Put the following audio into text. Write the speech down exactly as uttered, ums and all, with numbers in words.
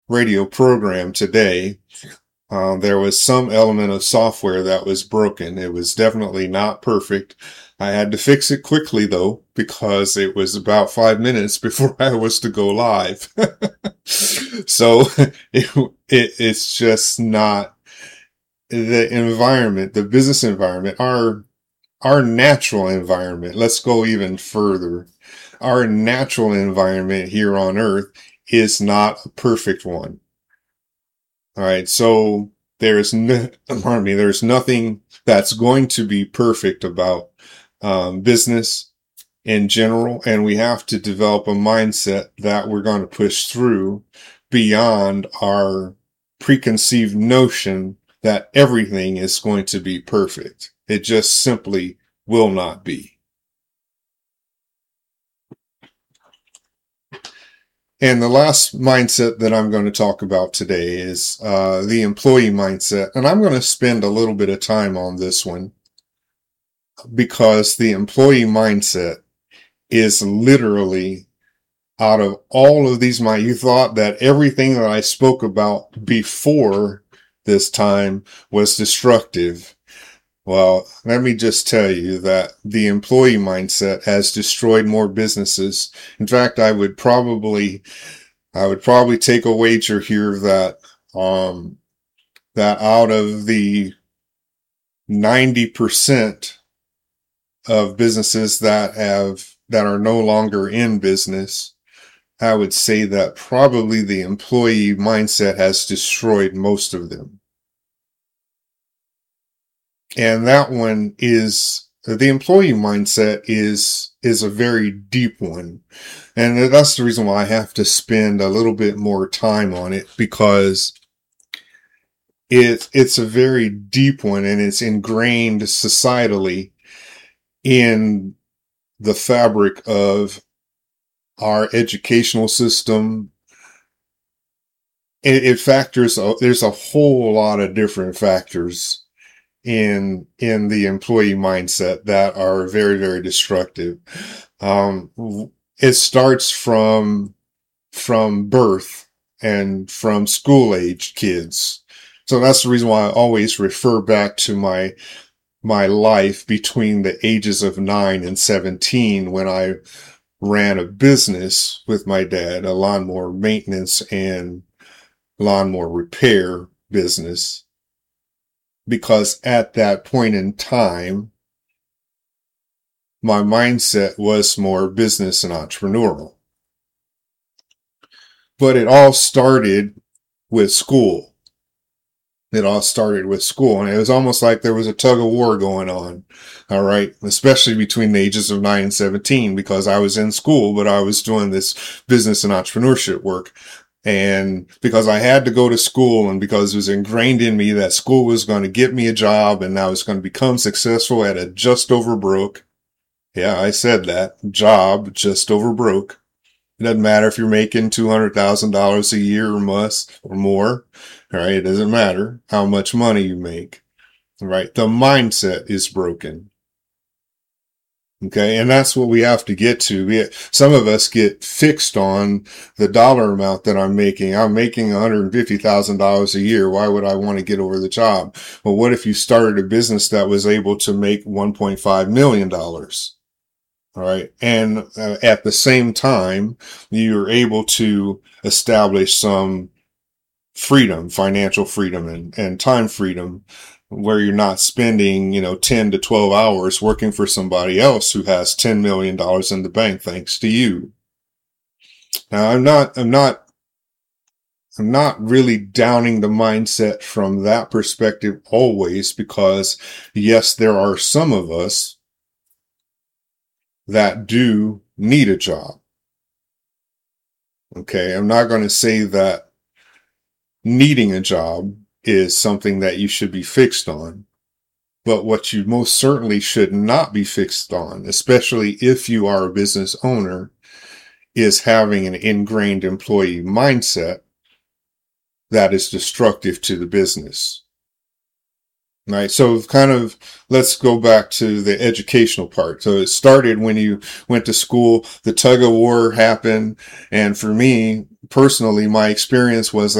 radio program today, um, there was some element of software that was broken. It was definitely not perfect. I had to fix it quickly though, because it was about five minutes before I was to go live. So it, it, it's just not the environment, the business environment, our, our natural environment. Let's go even further. Our natural environment here on earth is not a perfect one. All right. So there's no, pardon me, there's nothing that's going to be perfect about um, business in general. And we have to develop a mindset that we're going to push through beyond our preconceived notion that everything is going to be perfect. It just simply will not be. And the last mindset that I'm going to talk about today is uh, the employee mindset. And I'm going to spend a little bit of time on this one because the employee mindset is literally out of all of these, my, you thought that everything that I spoke about before this time was destructive. Well, let me just tell you that the employee mindset has destroyed more businesses. In fact, I would probably, I would probably take a wager here that, um, that out of the ninety percent of businesses that have, that are no longer in business, I would say that probably the employee mindset has destroyed most of them. And that one is, the employee mindset is, is a very deep one. And that's the reason why I have to spend a little bit more time on it, because it, it's a very deep one and it's ingrained societally in the fabric of our educational system. It, it factors, there's a whole lot of different factors in, in the employee mindset that are very, very destructive. Um, it starts from, from birth and from school age kids. So that's the reason why I always refer back to my, my life between the ages of nine and seventeen when I ran a business with my dad, a lawnmower maintenance and lawnmower repair business. Because at that point in time, my mindset was more business and entrepreneurial. But it all started with school. It all started with school. And it was almost like there was a tug of war going on. All right. Especially between the ages of nine and seventeen, because I was in school, but I was doing this business and entrepreneurship work. And because I had to go to school and because it was ingrained in me that school was going to get me a job and I was going to become successful at a just over broke. Yeah, I said that. Job just over broke. It doesn't matter if you're making two hundred thousand dollars a year or must or more. All right. It doesn't matter how much money you make. All right. The mindset is broken. Okay. And that's what we have to get to. We, some of us get fixed on the dollar amount that I'm making. I'm making one hundred fifty thousand dollars a year. Why would I want to get over the job? Well, what if you started a business that was able to make one point five million dollars? All right. And uh, at the same time, you're able to establish some freedom, financial freedom and, and time freedom, where you're not spending, you know, ten to twelve hours working for somebody else who has ten million dollars in the bank, thanks to you. Now, I'm not, I'm not, I'm not really downing the mindset from that perspective always, because yes, there are some of us that do need a job. Okay. I'm not going to say that needing a job is something that you should be fixed on. But what you most certainly should not be fixed on, especially if you are a business owner, is having an ingrained employee mindset that is destructive to the business. Right. So kind of, let's go back to the educational part. So it started when you went to school, the tug of war happened. And for me personally, my experience was